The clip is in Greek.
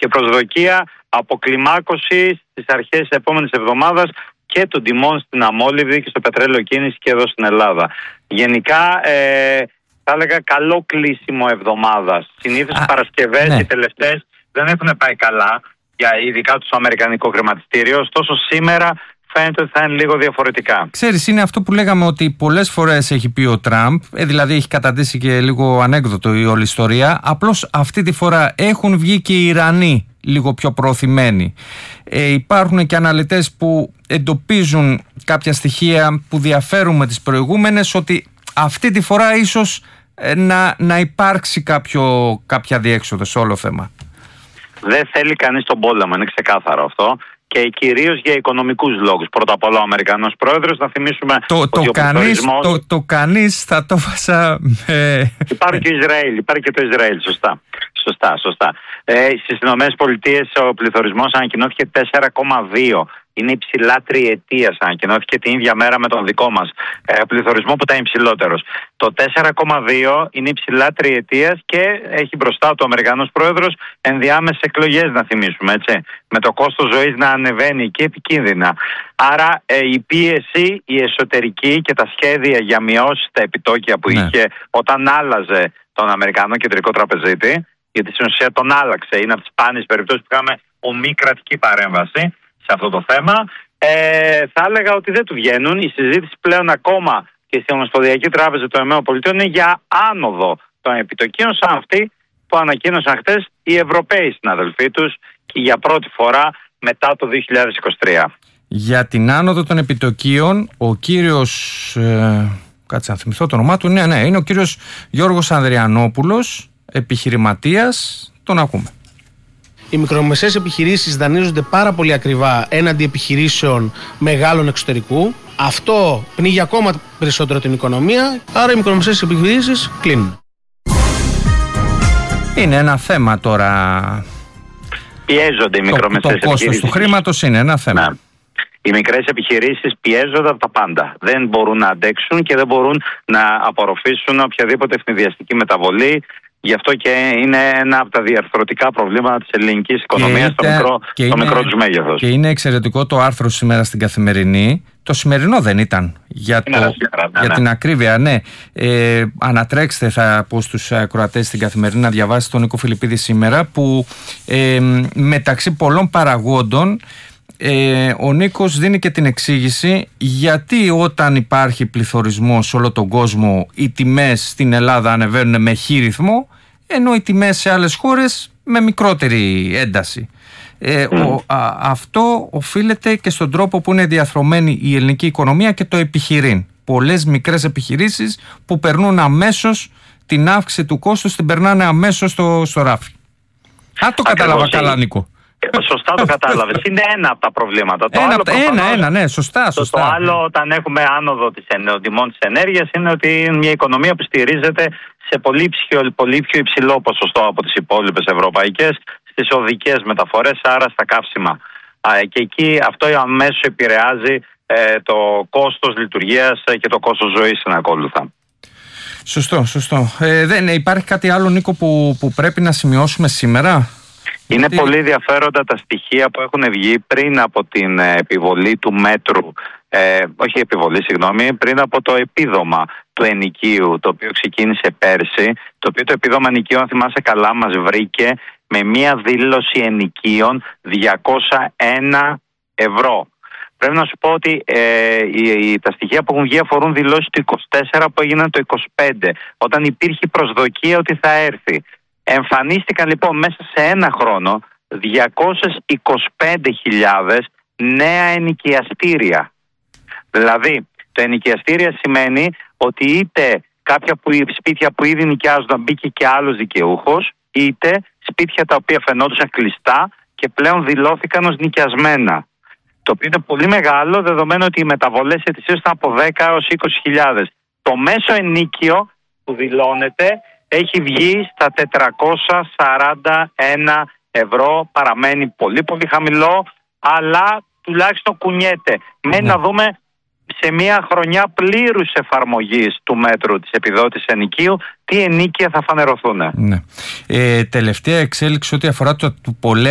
και προσδοκία αποκλιμάκωση στις αρχές της επόμενης εβδομάδας και των τιμών στην αμόλυβδη και στο πετρέλαιο κίνηση και εδώ στην Ελλάδα. Γενικά θα έλεγα καλό κλείσιμο εβδομάδας. Συνήθως οι Παρασκευές, οι τελευταίες, δεν έχουν πάει καλά, ειδικά το αμερικανικό χρηματιστήριο. Ωστόσο σήμερα φαίνεται ότι θα είναι λίγο διαφορετικά. Ξέρεις, είναι αυτό που λέγαμε ότι πολλές φορές έχει πει ο Τραμπ, δηλαδή έχει καταντήσει και λίγο ανέκδοτο η όλη ιστορία. Απλώς αυτή τη φορά έχουν βγει και οι Ιρανοί λίγο πιο προωθημένοι. Υπάρχουν και αναλυτές που εντοπίζουν κάποια στοιχεία που διαφέρουν με τις προηγούμενες, ότι αυτή τη φορά ίσως να υπάρξει κάποια διέξοδο σε όλο θέμα. Δεν θέλει κανείς τον πόλεμο, είναι ξεκάθαρο αυτό. Και κυρίως για οικονομικούς λόγους. Πρώτα απ' όλα ο Αμερικανός πρόεδρος, να θυμίσουμε το κανείς θα το βάσα. Υπάρχει και το Ισραήλ, σωστά. Στις ΗΠΑ ο πληθωρισμός ανακοινώθηκε 4,2. Είναι υψηλά τριετίας, ανακοινώθηκε την ίδια μέρα με τον δικό μας πληθωρισμό που ήταν υψηλότερος. Το 4,2 είναι υψηλά τριετίας και έχει μπροστά του Αμερικανός πρόεδρος ενδιάμεσες εκλογές, να θυμίσουμε, έτσι, με το κόστος ζωής να ανεβαίνει και επικίνδυνα. Άρα η πίεση, η εσωτερική και τα σχέδια για μειώσεις στα επιτόκια που είχε όταν άλλαζε τον Αμερικανό κεντρικό τραπεζίτη, γιατί στην ουσία τον άλλαξε, είναι από τις σπάνιες περιπτώσεις που είχαμε ομή κρατική παρέμβαση σε αυτό το θέμα, θα έλεγα ότι δεν του βγαίνουν. Η συζήτηση πλέον ακόμα και στην Ομοσπονδιακή Τράπεζα των ΗΠΑ είναι για άνοδο των επιτοκίων, σαν αυτή που ανακοίνωσαν χτες οι Ευρωπαίοι συναδελφοί τους και για πρώτη φορά μετά το 2023. Για την άνοδο των επιτοκίων, ο κύριος, κάτσε να θυμηθώ το όνομά του, είναι ο κύριος Γιώργος Ανδριανόπουλος, επιχειρηματίας, τον ακούμε. Οι μικρομεσαίες επιχειρήσεις δανείζονται πάρα πολύ ακριβά έναντι επιχειρήσεων μεγάλων εξωτερικού. Αυτό πνίγει ακόμα περισσότερο την οικονομία, άρα οι μικρομεσαίες επιχειρήσεις κλείνουν. Είναι ένα θέμα τώρα. Πιέζονται οι μικρομεσαίες επιχειρήσεις. Το κόστος του χρήματος είναι ένα θέμα. Ναι. Οι μικρές επιχειρήσεις πιέζονται από τα πάντα. Δεν μπορούν να αντέξουν και δεν μπορούν να απορροφήσουν οποιαδήποτε ευνηδιαστική μεταβολή. Γι' αυτό και είναι ένα από τα διαρθρωτικά προβλήματα της ελληνικής οικονομίας, το μικρό τους μέγεθος. Και είναι εξαιρετικό το άρθρο σήμερα στην Καθημερινή. Το σημερινό δεν ήταν. Για την ακρίβεια, ναι. Ανατρέξτε, θα πω στους ακροατές στην Καθημερινή να διαβάσει τον Νίκο Φιλιππίδη σήμερα, που μεταξύ πολλών παραγόντων ο Νίκος δίνει και την εξήγηση γιατί όταν υπάρχει πληθωρισμός σε όλο τον κόσμο οι τιμές στην Ελλάδα ανεβαίνουν με χ ρυθμό, ενώ οι τιμές σε άλλες χώρες με μικρότερη ένταση. Αυτό οφείλεται και στον τρόπο που είναι διαθρωμένη η ελληνική οικονομία και το επιχειρήν. Πολλές μικρές επιχειρήσεις που περνούν αμέσως την αύξηση του κόστους, την περνάνε αμέσως στο ράφι. Αν το κατάλαβα καλά, Νίκο. Σωστά το κατάλαβες. Είναι ένα από τα προβλήματα. Σωστά. Το άλλο, όταν έχουμε άνοδο των τιμών της ενέργειας, είναι ότι είναι μια οικονομία που στηρίζεται σε πολύ πιο υψηλό ποσοστό από τις υπόλοιπες ευρωπαϊκές στις οδικές μεταφορές, άρα στα καύσιμα. Και εκεί αυτό αμέσως επηρεάζει το κόστος λειτουργίας και το κόστος ζωής συνακόλουθα. Σωστό. Δεν υπάρχει κάτι άλλο, Νίκο, που πρέπει να σημειώσουμε σήμερα? Είναι πολύ ενδιαφέροντα τα στοιχεία που έχουν βγει πριν από την επιβολή του μέτρου, πριν από το επίδομα του ενοικίου, το οποίο ξεκίνησε πέρσι, το οποίο το επίδομα ενοικίου, αν θυμάσαι καλά, μας βρήκε με μία δήλωση ενοικίων 201 ευρώ. Πρέπει να σου πω ότι τα στοιχεία που έχουν βγει αφορούν δηλώσεις του 24 που έγιναν το 25, όταν υπήρχε προσδοκία ότι θα έρθει. Εμφανίστηκαν λοιπόν μέσα σε ένα χρόνο 225.000 νέα ενοικιαστήρια. Δηλαδή, το ενοικιαστήρια σημαίνει ότι είτε κάποια σπίτια που ήδη νοικιάζονταν μπήκε και άλλος δικαιούχος, είτε σπίτια τα οποία φαινόντουσαν κλειστά και πλέον δηλώθηκαν ως νοικιασμένα. Το οποίο είναι πολύ μεγάλο, δεδομένου ότι οι μεταβολές ετησίως ήταν από 10 έως 20.000. Το μέσο ενίκιο που δηλώνεται έχει βγει στα 441 ευρώ, παραμένει πολύ πολύ χαμηλό, αλλά τουλάχιστον κουνιέται. Μένει να δούμε σε μια χρονιά πλήρους εφαρμογής του μέτρου της επιδότησης ενοικίου τι ενίκια θα φανερωθούν. Τελευταία εξέλιξη ό,τι αφορά το πολέμου